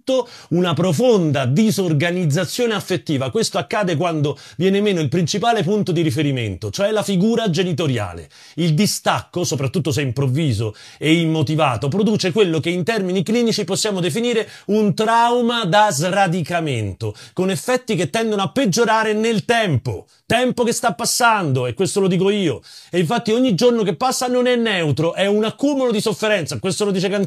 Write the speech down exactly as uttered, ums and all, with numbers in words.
soprattutto una profonda disorganizzazione affettiva. Questo accade quando viene meno il principale punto di riferimento, cioè la figura genitoriale. Il distacco, soprattutto se improvviso e immotivato, produce quello che in termini clinici possiamo definire un trauma da sradicamento, con effetti che tendono a peggiorare nel tempo. Tempo che sta passando, e questo lo dico io. E infatti ogni giorno che passa non è neutro, è un accumulo di sofferenza. Questo lo dice Cantillon.